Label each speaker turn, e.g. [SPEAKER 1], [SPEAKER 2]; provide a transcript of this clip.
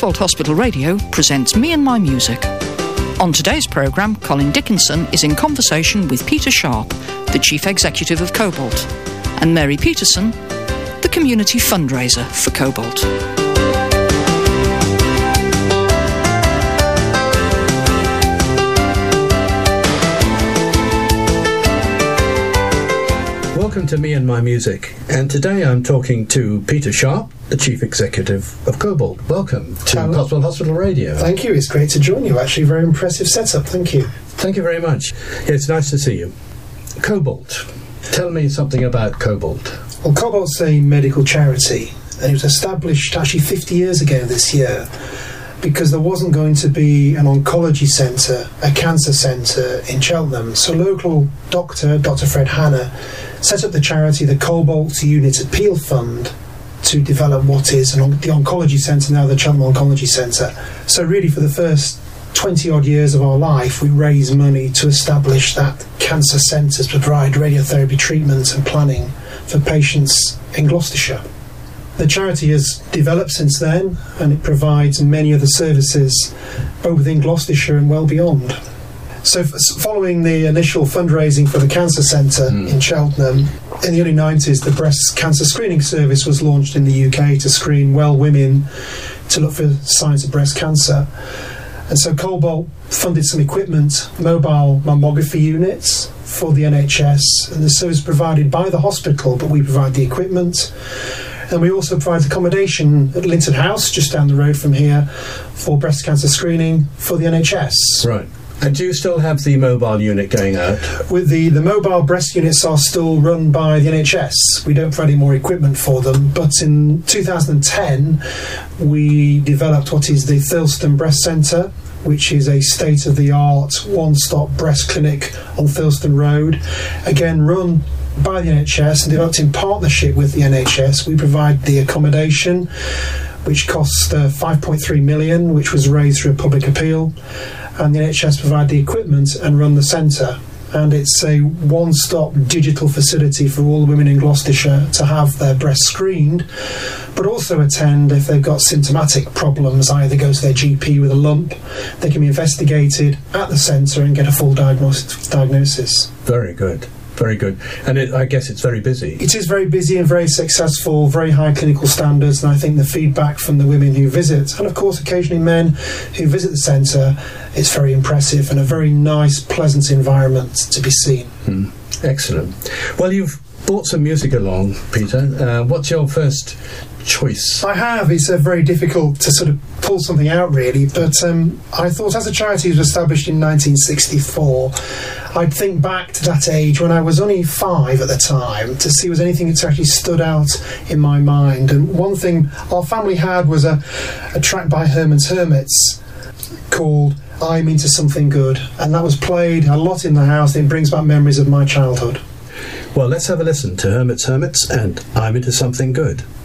[SPEAKER 1] Cotswold Hospital Radio presents Me and My Music. On today's programme, Colin Dickinson is in conversation with Peter Sharp, the Chief Executive of Cobalt, and Mary Peterson, the Community Fundraiser for Cobalt.
[SPEAKER 2] Welcome to Me and My Music, and today I'm talking to Peter Sharp, the Chief Executive of Cobalt. Welcome to Cotswold Hospital Radio.
[SPEAKER 3] Thank you, it's great to join you. Actually, very impressive setup, thank you.
[SPEAKER 2] Thank you very much. It's nice to see you. Cobalt. Tell me something about Cobalt.
[SPEAKER 3] Well, Cobalt's a medical charity, and it was established actually 50 years ago this year because there wasn't going to be an oncology centre, a cancer centre in Cheltenham. So local doctor, Dr Fred Hanna, set up the charity, the Cobalt Unit Appeal Fund, to develop what is the oncology centre, now the Cheltenham Oncology Centre. So really for the first 20 odd years of our life, we raised money to establish that cancer centres to provide radiotherapy treatment and planning for patients in Gloucestershire. The charity has developed since then, and it provides many other services both within Gloucestershire and well beyond. So following the initial fundraising for the cancer centre in Cheltenham, in the early 90s the breast cancer screening service was launched in the UK to screen well women to look for signs of breast cancer. And so Cobalt funded some equipment, mobile mammography units for the NHS, and the service provided by the hospital, but we provide the equipment. And we also provide accommodation at Linton House, just down the road from here, for breast cancer screening for the NHS.
[SPEAKER 2] Right. And do you still have the mobile unit going out?
[SPEAKER 3] With the mobile breast units are still run by the NHS. We don't provide any more equipment for them. But in 2010, we developed what is the Thirlstone Breast Centre, which is a state-of-the-art one-stop breast clinic on Thirlstone Road. Again, run by the NHS and developed in partnership with the NHS. We provide the accommodation, which cost 5.3 million, which was raised through a public appeal, and the NHS provide the equipment and run the centre. And it's a one-stop digital facility for all the women in Gloucestershire to have their breasts screened, but also attend if they've got symptomatic problems, either go to their GP with a lump, they can be investigated at the centre and get a full diagnosis.
[SPEAKER 2] Very good. Very good. And I guess it's very busy.
[SPEAKER 3] It is very busy and very successful, very high clinical standards, and I think the feedback from the women who visit, and of course occasionally men who visit the centre, is very impressive and a very nice, pleasant environment to be seen.
[SPEAKER 2] Excellent. Well, you've brought some music along, Peter. What's your first choice?
[SPEAKER 3] I have. It's very difficult to sort of pull something out, really, but I thought as a charity was established in 1964, I'd think back to that age when I was only 5 at the time to see was anything that actually stood out in my mind. And one thing our family had was a track by Herman's Hermits called I'm Into Something Good, and that was played a lot in the house, and it brings back memories of my childhood.
[SPEAKER 2] Well, let's have a listen to Herman's Hermits and I'm Into Something Good.